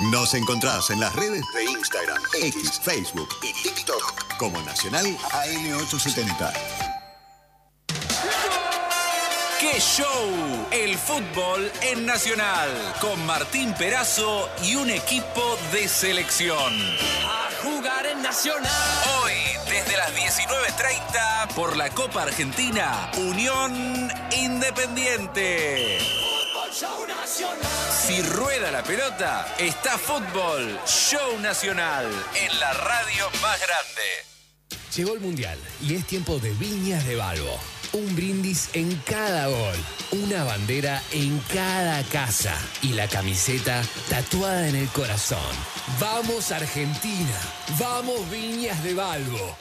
Nos encontrás en las redes de Instagram, X, Facebook y TikTok como Nacional AM870. ¡Qué show! El fútbol en Nacional, con Martín Perazo y un equipo de selección. A jugar en Nacional. Hoy, desde las 19:30, por la Copa Argentina, Unión Independiente. Fútbol Show Nacional. Si rueda la pelota, está Fútbol Show Nacional, en la radio más grande. Llegó el Mundial y es tiempo de Viñas de Balbo. Un brindis en cada gol, una bandera en cada casa y la camiseta tatuada en el corazón. ¡Vamos Argentina! ¡Vamos Viñas de Balbo!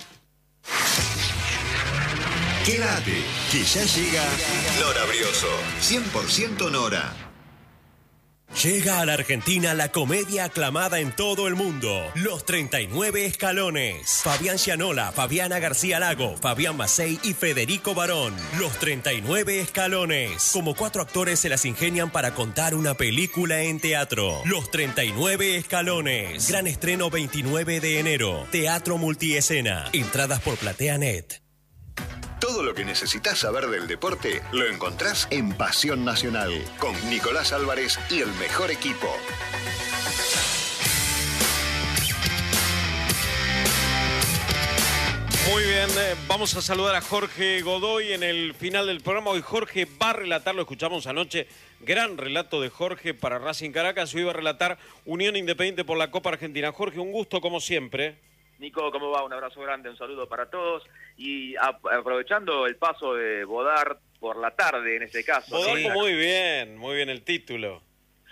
Quédate, que ya llega Nora Brioso, 100% Nora. Llega a la Argentina la comedia aclamada en todo el mundo, Los 39 Escalones. Fabián Gianola, Fabiana García Lago, Fabián Macei y Federico Barón. Los 39 Escalones. Como 4 actores se las ingenian para contar una película en teatro. Los 39 Escalones. Gran estreno 29 de enero. Teatro multiescena. Entradas por PlateaNet. Todo lo que necesitas saber del deporte lo encontrás en Pasión Nacional, con Nicolás Álvarez y el mejor equipo. Muy bien, vamos a saludar a Jorge Godoy en el final del programa. Hoy Jorge va a relatar, lo escuchamos anoche, gran relato de Jorge para Racing Caracas. Hoy va a relatar Unión Independiente por la Copa Argentina. Jorge, un gusto como siempre. Nico, ¿cómo va? Un abrazo grande, un saludo para todos. Y aprovechando el paso de Bodart por la tarde, en este caso. Bodart, ¿no? muy bien el título.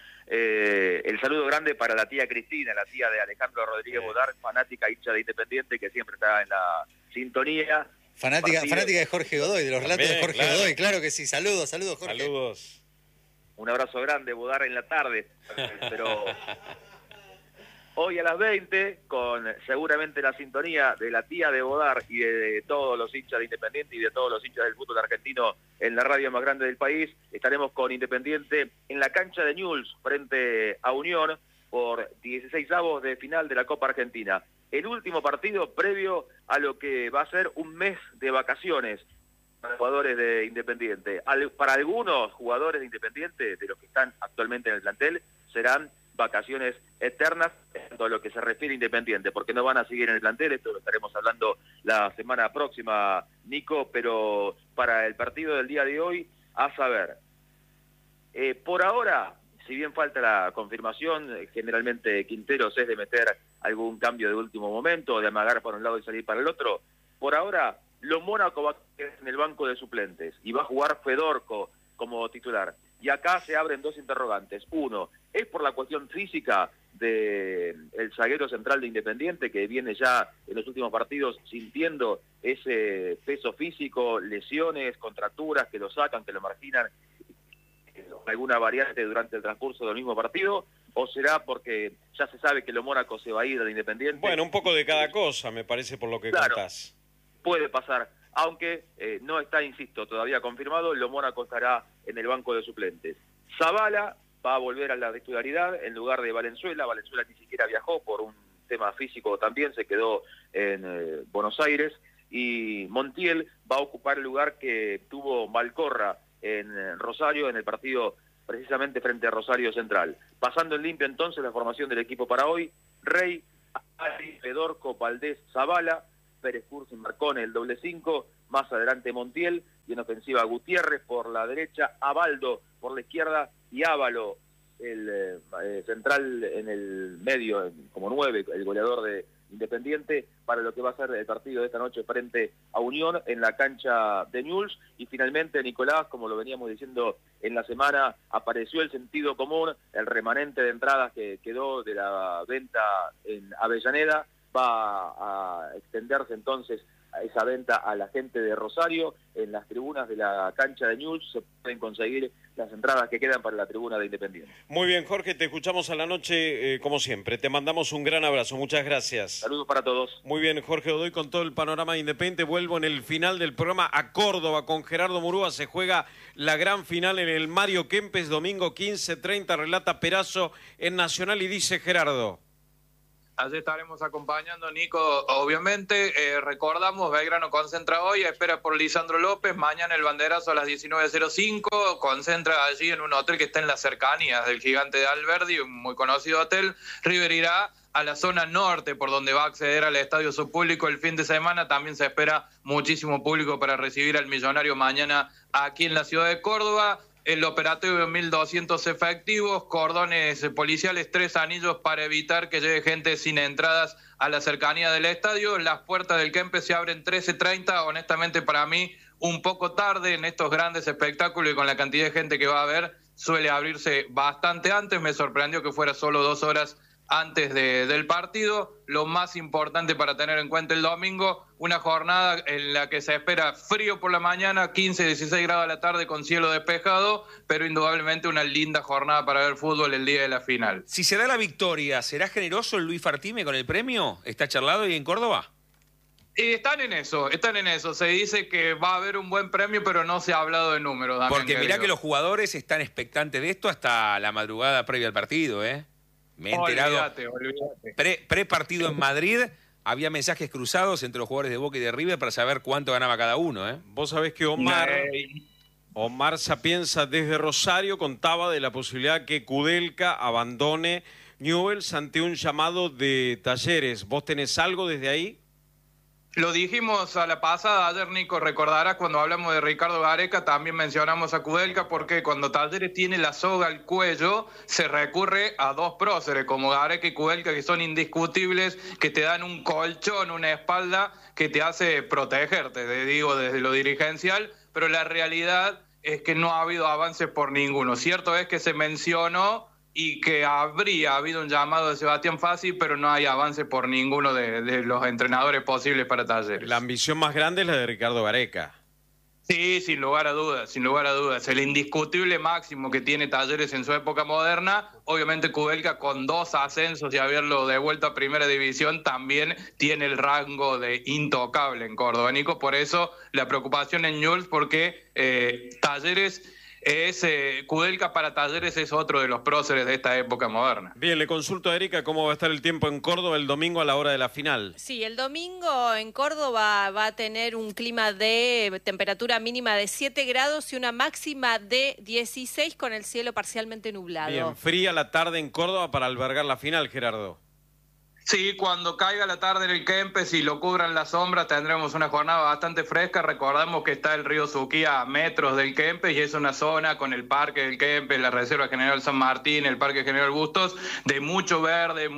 El saludo grande para la tía Cristina, la tía de Alejandro Rodríguez Bodart, fanática hincha de Independiente, que siempre está en la sintonía. Fanática de Jorge Godoy, de los relatos de Jorge Godoy, claro que sí. Saludos, Jorge. Saludos. Un abrazo grande, Bodart en la tarde. Pero hoy a las 20, con seguramente la sintonía de la tía de Bodart y de todos los hinchas de Independiente y de todos los hinchas del fútbol argentino en la radio más grande del país, estaremos con Independiente en la cancha de Newell's frente a Unión por 16avos de final de la Copa Argentina. El último partido previo a lo que va a ser un mes de vacaciones para los jugadores de Independiente. Para algunos jugadores de Independiente, de los que están actualmente en el plantel, serán vacaciones eternas en todo lo que se refiere a Independiente, porque no van a seguir en el plantel. Esto lo estaremos hablando la semana próxima, Nico, pero para el partido del día de hoy, a saber, por ahora, si bien falta la confirmación, generalmente Quinteros es de meter algún cambio de último momento, de amagar por un lado y salir para el otro. Por ahora, lo Mónaco va a quedar en el banco de suplentes y va a jugar Fedorco como titular. Y acá se abren dos interrogantes. Uno, ¿es por la cuestión física del zaguero central de Independiente, que viene ya en los últimos partidos sintiendo ese peso físico, lesiones, contracturas que lo sacan, que lo marginan, alguna variante durante el transcurso del mismo partido? ¿O será porque ya se sabe que lo Mónaco se va a ir de Independiente? Bueno, un poco de cada cosa, me parece, por lo que contás. Puede pasar, aunque no está, insisto, todavía confirmado. Lo Mónaco estará en el banco de suplentes. Zavala va a volver a la titularidad en lugar de Valenzuela. Valenzuela ni siquiera viajó por un tema físico también, se quedó en Buenos Aires. Y Montiel va a ocupar el lugar que tuvo Malcorra en Rosario en el partido precisamente frente a Rosario Central. Pasando en limpio entonces la formación del equipo para hoy: Rey, Ari, Fedorco, Valdés, Zavala, Pérez Cursi, Marcone, el doble 5, más adelante Montiel, y en ofensiva Gutiérrez por la derecha, Abaldo por la izquierda y Ávalo, el central en el medio, como 9, el goleador de Independiente, para lo que va a ser el partido de esta noche frente a Unión en la cancha de Newell's. Y finalmente, Nicolás, como lo veníamos diciendo en la semana, apareció el sentido común, el remanente de entradas que quedó de la venta en Avellaneda va a extenderse entonces esa venta a la gente de Rosario. En las tribunas de la cancha de Newell's se pueden conseguir las entradas que quedan para la tribuna de Independiente. Muy bien, Jorge, te escuchamos a la noche como siempre. Te mandamos un gran abrazo, muchas gracias. Saludos para todos. Muy bien, Jorge Godoy con todo el panorama de Independiente. Vuelvo en el final del programa a Córdoba con Gerardo Murúa. Se juega la gran final en el Mario Kempes, domingo 15:30. Relata Perazo en Nacional y dice Gerardo. Allí estaremos acompañando, Nico, obviamente. Recordamos, Belgrano concentra hoy, espera por Lisandro López. Mañana el banderazo a las 19:05. Concentra allí en un hotel que está en las cercanías del Gigante de Alberdi, un muy conocido hotel. River irá a la zona norte, por donde va a acceder al estadio subpúblico el fin de semana. También se espera muchísimo público para recibir al Millonario mañana aquí en la ciudad de Córdoba. El operativo de 1.200 efectivos, cordones policiales, 3 anillos para evitar que llegue gente sin entradas a la cercanía del estadio. Las puertas del Kempes se abren 13:30, honestamente para mí un poco tarde en estos grandes espectáculos y con la cantidad de gente que va a haber, suele abrirse bastante antes. Me sorprendió que fuera solo 2 horas antes del partido. Lo más importante para tener en cuenta el domingo, una jornada en la que se espera frío por la mañana, 15-16 grados a la tarde con cielo despejado, pero indudablemente una linda jornada para ver fútbol el día de la final. Si se da la victoria, ¿será generoso el Luis Fartime con el premio? ¿Está charlado y en Córdoba? Están en eso. Se dice que va a haber un buen premio, pero no se ha hablado de números. Porque mirá que los jugadores están expectantes de esto hasta la madrugada previa al partido, ¿eh? Me he enterado. Olvídate. Pre-partido en Madrid, había mensajes cruzados entre los jugadores de Boca y de River para saber cuánto ganaba cada uno, ¿eh? Vos sabés que Omar Sapienza desde Rosario contaba de la posibilidad que Kudelka abandone Newell's ante un llamado de Talleres. ¿Vos tenés algo desde ahí? Lo dijimos a la pasada, ayer Nico, recordarás cuando hablamos de Ricardo Gareca, también mencionamos a Kudelka, porque cuando Talleres tiene la soga al cuello, se recurre a 2 próceres, como Gareca y Kudelka, que son indiscutibles, que te dan un colchón, una espalda, que te hace protegerte, te digo, desde lo dirigencial, pero la realidad es que no ha habido avances por ninguno. Cierto es que se mencionó y que habría habido un llamado de Sebastián Fassi, pero no hay avance por ninguno de los entrenadores posibles para Talleres. La ambición más grande es la de Ricardo Gareca. Sí, sin lugar a dudas. El indiscutible máximo que tiene Talleres en su época moderna, obviamente Kudelka con 2 ascensos y haberlo devuelto a Primera División también tiene el rango de intocable en Córdoba, Nico. Por eso la preocupación en Newell's, porque Talleres... Kudelka para Talleres es otro de los próceres de esta época moderna. Bien, le consulto a Erika cómo va a estar el tiempo en Córdoba el domingo a la hora de la final. Sí, el domingo en Córdoba va a tener un clima de temperatura mínima de 7 grados y una máxima de 16 con el cielo parcialmente nublado. Bien, fría la tarde en Córdoba para albergar la final, Gerardo. Sí, cuando caiga la tarde en el Kempes y lo cubran las sombras, tendremos una jornada bastante fresca. Recordamos que está el río Suquía a metros del Kempes y es una zona con el Parque del Kempes, la Reserva General San Martín, el Parque General Bustos, de mucho verde,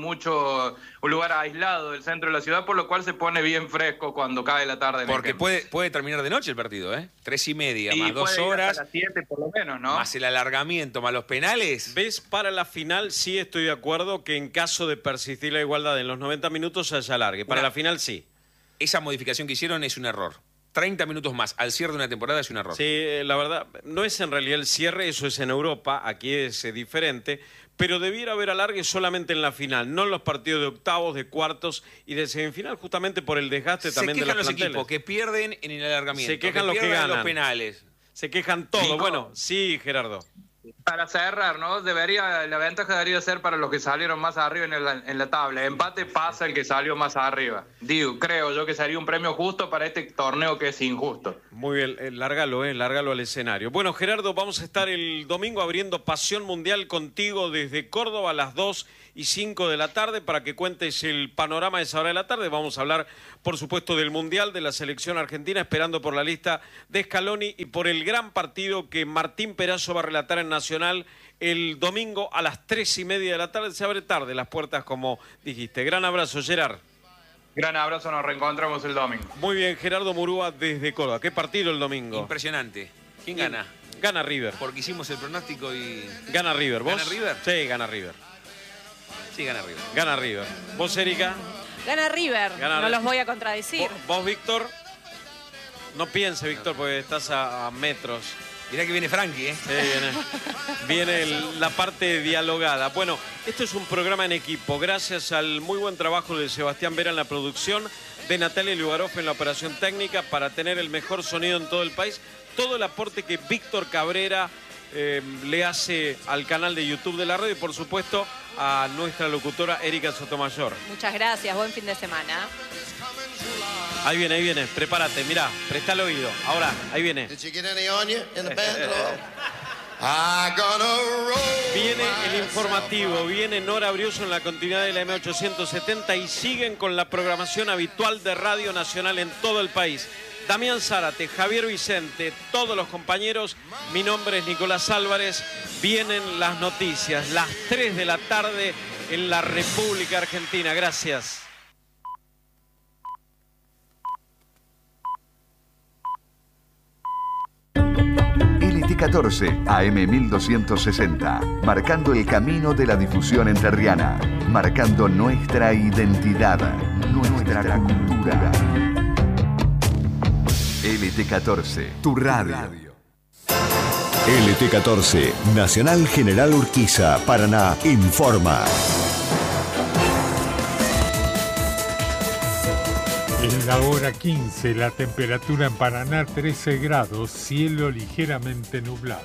un lugar aislado del centro de la ciudad, por lo cual se pone bien fresco cuando cae la tarde. Porque puede terminar de noche el partido, ¿eh? 3:30, más 2 horas. A las 7 por lo menos, ¿no? Más el alargamiento, más los penales. ¿Ves? Para la final sí estoy de acuerdo que en caso de persistir la igualdad en los 90 minutos haya alargue. Para la final sí. Esa modificación que hicieron es un error. 30 minutos más al cierre de una temporada es un error. Sí, la verdad, no es en realidad el cierre, eso es en Europa, aquí es diferente, pero debiera haber alargue solamente en la final, no en los partidos de octavos, de cuartos y de semifinal, justamente por el desgaste también de los planteles. Se quejan los equipos que pierden en el alargamiento. Se quejan los que ganan. Los penales. Se quejan todos. Nico. Bueno, sí, Gerardo. Para cerrar, ¿no? La ventaja debería ser para los que salieron más arriba en la tabla. Empate pasa el que salió más arriba. Creo yo que sería un premio justo para este torneo que es injusto. Muy bien, lárgalo al escenario. Bueno, Gerardo, vamos a estar el domingo abriendo Pasión Mundial contigo desde Córdoba a las 2:05 de la tarde para que cuentes el panorama de esa hora de la tarde. Vamos a hablar, por supuesto, del Mundial, de la selección argentina, esperando por la lista de Scaloni y por el gran partido que Martín Perazo va a relatar en Nacional el domingo a las 3:30 de la tarde. Se abre tarde las puertas, como dijiste. Gran abrazo, Gerard. Gran abrazo, nos reencontramos el domingo. Muy bien, Gerardo Murúa desde Córdoba. ¿Qué partido el domingo? Impresionante. ¿Quién gana? Gana River. Porque hicimos el pronóstico y... Gana River. ¿Vos? ¿Gana River? Sí, gana River. Sí, gana River. Gana River. ¿Vos, Erika? Gana River, no los voy a contradecir. ¿Vos, Víctor? No piense, Víctor, porque estás a metros. Mirá que viene Frankie, ¿eh? Sí, viene la parte dialogada. Bueno, esto es un programa en equipo. Gracias al muy buen trabajo de Sebastián Vera en la producción, de Natalia Lugaroff en la operación técnica, para tener el mejor sonido en todo el país. Todo el aporte que Víctor Cabrera le hace al canal de YouTube de la radio y, por supuesto, a nuestra locutora Erika Sotomayor. Muchas gracias, buen fin de semana. Ahí viene, prepárate, mirá, presta el oído. Ahora, ahí viene. Viene el informativo, viene Nora Briuso en la continuidad de la M870 y siguen con la programación habitual de Radio Nacional en todo el país. Damián Zárate, Javier Vicente, todos los compañeros, mi nombre es Nicolás Álvarez. Vienen las noticias, las 3 de la tarde en la República Argentina. Gracias. LT14 AM 1260, marcando el camino de la difusión entrerriana, marcando nuestra identidad, nuestra cultura. LT14, tu radio. LT14, Nacional General Urquiza, Paraná, informa. En la hora 15, la temperatura en Paraná 13 grados, cielo ligeramente nublado.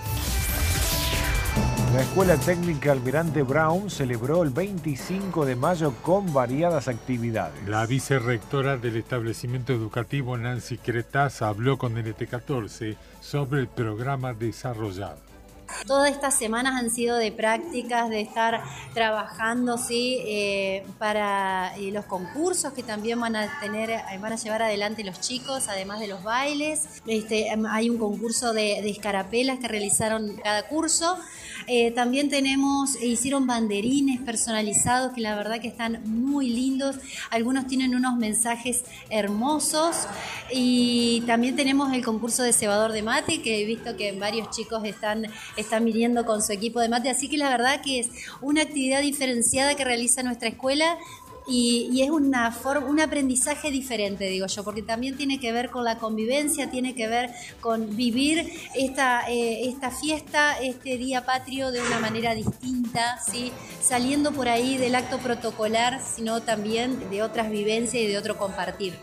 La Escuela Técnica Almirante Brown celebró el 25 de mayo con variadas actividades. La vicerrectora del establecimiento educativo, Nancy Cretaz, habló con LT14 sobre el programa desarrollado. Todas estas semanas han sido de prácticas, de estar trabajando para los concursos que también van a llevar adelante los chicos, además de los bailes. Hay un concurso de escarapelas que realizaron cada curso. También hicieron banderines personalizados que la verdad que están muy lindos. Algunos tienen unos mensajes hermosos. Y también tenemos el concurso de cebador de mate, que he visto que varios chicos están viniendo con su equipo de mate. Así que la verdad que es una actividad diferenciada que realiza nuestra escuela. Y es un aprendizaje diferente, digo yo, porque también tiene que ver con la convivencia, tiene que ver con vivir esta fiesta, este día patrio de una manera distinta, ¿sí? Saliendo por ahí del acto protocolar, sino también de otras vivencias y de otro compartir.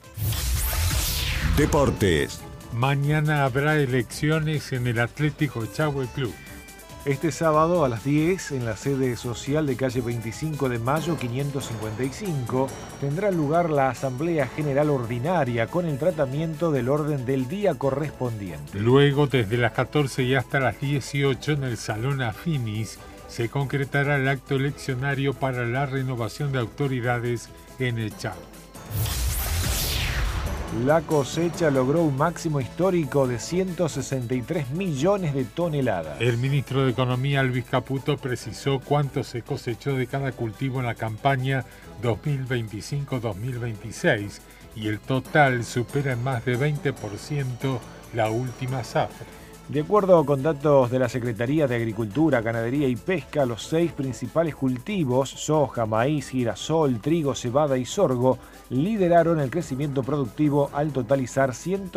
Deportes. Mañana habrá elecciones en el Atlético Echagüe Club. Este sábado a las 10, en la sede social de calle 25 de mayo 555, tendrá lugar la Asamblea General Ordinaria con el tratamiento del orden del día correspondiente. Luego, desde las 14 y hasta las 18, en el Salón Afinis, se concretará el acto eleccionario para la renovación de autoridades en Echagüe. La cosecha logró un máximo histórico de 163 millones de toneladas. El ministro de Economía, Luis Caputo, precisó cuánto se cosechó de cada cultivo en la campaña 2025-2026 y el total supera en más de 20% la última zafra. De acuerdo con datos de la Secretaría de Agricultura, Ganadería y Pesca, los 6 principales cultivos, soja, maíz, girasol, trigo, cebada y sorgo, lideraron el crecimiento productivo al totalizar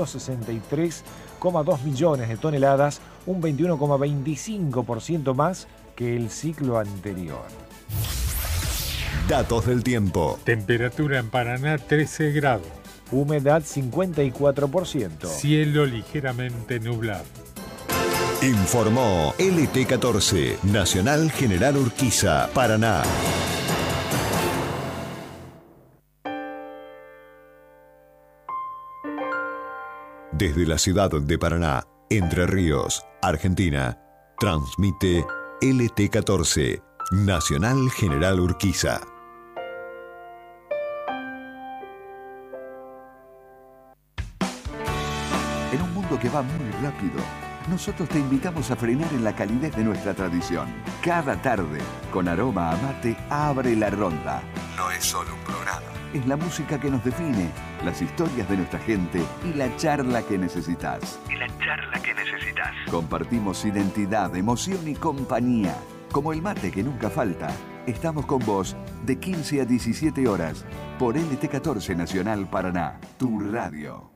163,2 millones de toneladas, un 21,25% más que el ciclo anterior. Datos del tiempo. Temperatura en Paraná 13 grados. Humedad 54%. Cielo ligeramente nublado. Informó LT14, Nacional General Urquiza, Paraná. Desde la ciudad de Paraná, Entre Ríos, Argentina, transmite LT14, Nacional General Urquiza. En un mundo que va muy rápido, nosotros te invitamos a frenar en la calidez de nuestra tradición. Cada tarde, con aroma a mate, abre la ronda. No es solo un programa. Es la música que nos define, las historias de nuestra gente y la charla que necesitas. Compartimos identidad, emoción y compañía. Como el mate que nunca falta, estamos con vos de 15 a 17 horas por LT14 Nacional Paraná, tu radio.